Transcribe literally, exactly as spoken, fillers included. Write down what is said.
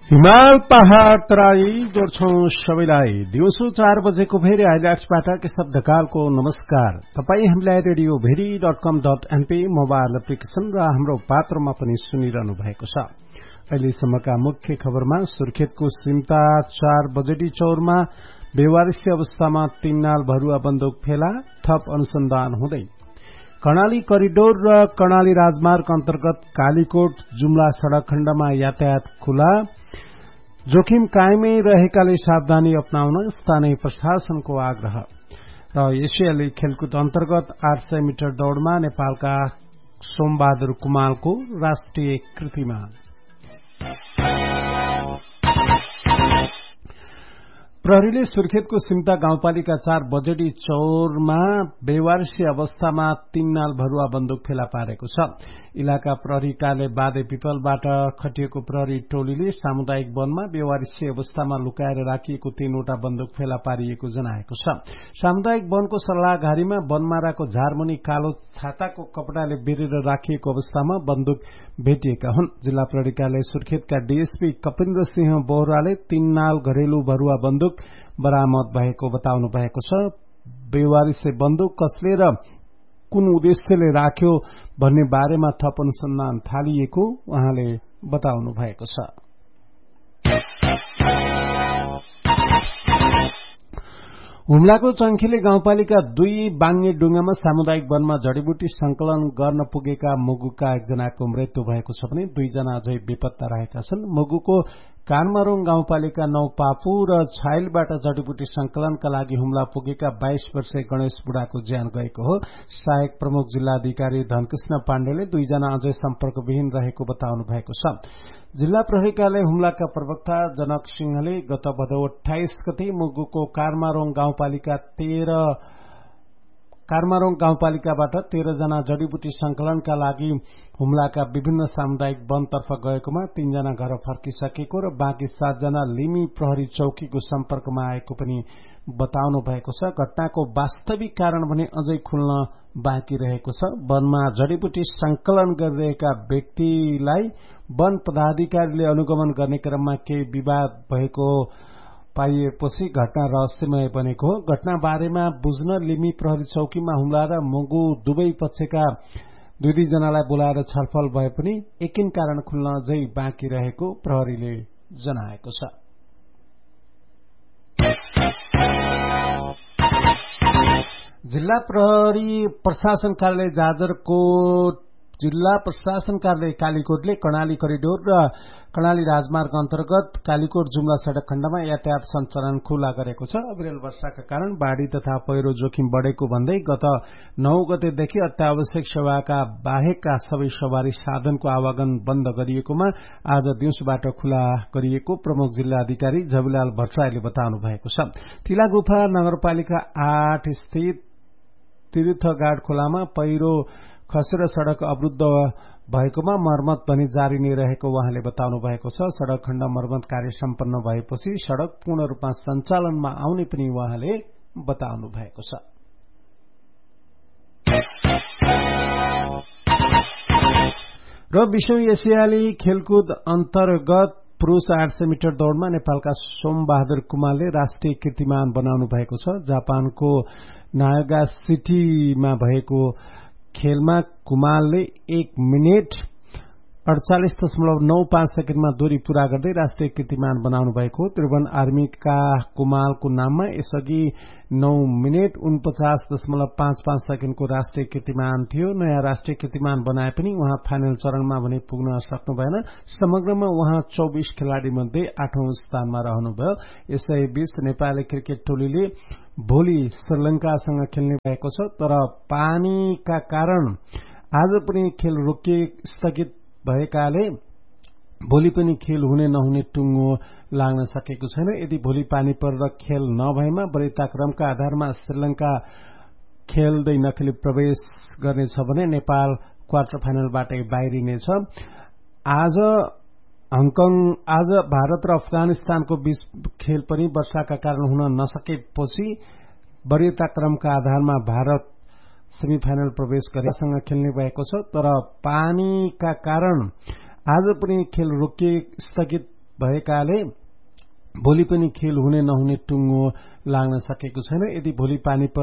हिमाल पहाड़ तराई जोड्छौं सबैलाई। दिउँसो चार बजेको भेरी हाइलाइट्सबाट केशव ढकालको नमस्कार। तपाई हामीलाई रेडियो भेरी डट कम डट एनपी मोबाइल एप्लिकेशन र हाम्रो पात्रमा पनि सुनिरहनु भएको छ। अहिलेसम्मका मुख्य खबरमा सुर्खेतको सिमता चार बजेटी चौरमा बेवारिसी अवस्थामा तीन नाल भरुवा बन्दुक फेला, थप अनुसन्धान हुँदै। कर्णाली करिडोर र कर्णाली राजमार्ग अन्तर्गत कालीकोट जुम्ला सड़क खण्डमा यातायात खुला, जोखिम कायमै रहेकाले सावधानी अपनाउन स्थानीय प्रशासनको आग्रह। र एसियाली खेलकुद अन्तर्गत आठ सय मिटर दौड़मा नेपालका सोमबहादुर कुमालको राष्ट्रिय कीर्तिमान। प्रहरीले सुर्खेतको सिमता गाउँपालिका चार बजेटी चौरमा बेवारिसी अवस्थामा तीन नाल भरुवा बन्दुक फेला पारेको छ। इलाका प्रहरी कार्यालय बाधे पिपलबाट खटिएको प्रहरी टोलीले सामुदायिक वनमा बेवारिसी अवस्थामा लुकाएर राखिएको तीनवटा बन्दुक फेला पारिएको जनाएको छ। सामुदायिक वनको सल्लाहघारीमा वनमाराको झारमुनि कालो छाताको कपडाले बेरेर राखिएको अवस्थामा बन्दुक भेटिएका हुन्। जिल्ला प्रहरी कार्यालय सुर्खेतका डीएसपी कपिन्द्र सिंह बोहराले तीन नाल घरेलु भरुवा बन्दुक बरामद भएको बताउनु भएको छ। बेवारिसे बन्दुक कसले र कुन उद्देश्यले राख्यो भन्ने बारेमा थप अनुसन्धान थालिएको उहाँले बताउनु भएको छ। हुम्लाको चङ्खिले गाउँपालिका दुई बाङ्गे डुङ्गामा सामुदायिक वनमा जडीबुटी संकलन गर्न पुगेका मुगुका एकजनाको मृत्यु भएको छ भने दुईजना अझै बेपत्ता रहेका छन्। मुगुको कानमारोङ गाउँपालिका नौ पापु र छाइलबाट जडीबुटी संकलनका लागि हुम्ला पुगेका बाइस वर्षीय गणेश बुढाको ज्यान गएको हो। सहायक प्रमुख जिल्लाधिकारी धनकृष्ण पाण्डेले दुईजना अझै सम्पर्कविहीन रहेको बताउनु भएको छ। जिल्ला प्रहरी कार्यालय हुम्लाका प्रवक्ता जनक सिंहले गत भदौ अठाइस गते मुगुको कारमारोङ गाउँपालिका तेह्र कारमारोङ गाउँपालिकाबाट तेह्र जना जडीबुटी संकलनका लागि हुम्लाका विभिन्न सामुदायिक वनतर्फ गएकोमा तीनजना घर फर्किसकेको र बाँकी सातजना लिमी प्रहरी चौकीको सम्पर्कमा आएको पनि बताउनु भएको छ। घटनाको वास्तविक कारण भने अझै खुल्न बाँकी रहेको छ। वनमा जडीबुटी संकलन गरिरहेका व्यक्तिलाई वन पदाधिकारीले अनुगमन गर्ने क्रममा केही विवाद भएको पाइएपछि घटना रहस्यमय बनेको हो। घटना बारेमा बुझ्न लिमी प्रहरी चौकीमा हुम्ला र मुगु दुवै पक्षका दुई दुईजनालाई बोलाएर छलफल भए पनि एकिन कारण खुल्न अझै बाँकी रहेको प्रहरीले जनाएको छ। जिल्ला प्रहरी प्रशासन कार्यालय जाजरकोट जिल्ला प्रशासन कार्यालय कालीकोटले कर्णाली करिडोर र कर्णाली राजमार्ग अन्तर्गत कालीकोट जुम्ला सड़क खण्डमा यातायात सञ्चालन खुला गरेको छ। अविरल वर्षाका कारण बाढ़ी तथा पहिरो जोखिम बढ़ेको भन्दै गत नौ गतेदेखि अत्यावश्यक सेवाका बाहेकका सबै सवारी साधनको आवागमन बन्द गरिएकोमा आज दिउँसोबाट खुला गरिएको प्रमुख जिल्लाधिकारी झविलाल भट्टराईले बताउनु भएको छ। तिलागुफा नगरपालिका आठ स्थित तीर्थघाट खोलामा पहिरो खसेर सड़क अवरुद्ध भएकोमा मर्मत पनि जारी नै रहेको उहाँले बताउनु भएको छ। सड़क खण्ड मर्मत कार्य सम्पन्न भएपछि सड़क पूर्ण रूपमा सञ्चालनमा आउने पनि उहाँले बताउनु भएको छ। र विश्व एसियाली खेलकुद अन्तर्गत पुरूष आठ सय मिटर दौड़मा नेपालका सोमबहादुर कुमालले राष्ट्रिय कीर्तिमान बनाउनु भएको छ। जापानको नागा सिटीमा भएको खेलमा कुमालले एक मिनट अड़चालिस दशमलव नौ पाँच सेकेण्डमा दूरी पूरा गर्दै राष्ट्रिय कीर्तिमान बनाउनु भएको हो। त्रिभुवन आर्मीका कुमालको नाममा यसअघि नौ मिनट उनपचास दशमलव पाँच पाँच सेकेण्डको राष्ट्रिय कीर्तिमान थियो। नयाँ राष्ट्रिय कीर्तिमान बनाए पनि उहाँ फाइनल चरणमा भने पुग्न सक्नु भएन। समग्रमा उहाँ चौबीस खेलाड़ी मध्ये आठौं स्थानमा रहनुभयो। यसैबीच नेपाली क्रिकेट टोलीले भोलि श्रीलंकासँग खेल्ने भएको छ, तर पानीका कारण आज पनि खेल रोकिए स्थगित भएकाले भोलि पनि खेल हुने नहुने टुङ्गो लाग्न सकेको छैन। यदि भोलि पानी परेर खेल नभएमा वरिताक्रमका आधारमा श्रीलंका खेल्दै नखेली प्रवेश गर्नेछ भने नेपाल क्वार्टर फाइनलबाटै बाहिरिनेछ। आज हङकङ आज भारत र अफगानिस्तानको बीच खेल पनि वर्षाका कारण हुन नसकेपछि वरिताक्रमका आधारमा भारत सेमिफाइनल प्रवेश गरेसँग खेल्ने भएको छ, तर पानीका कारण आज पनि खेल रोकिए स्थगित भएकाले भोलि पनि खेल हुने नहुने टुङ्गो लाग्न सकेको छैन। यदि भोलि पानी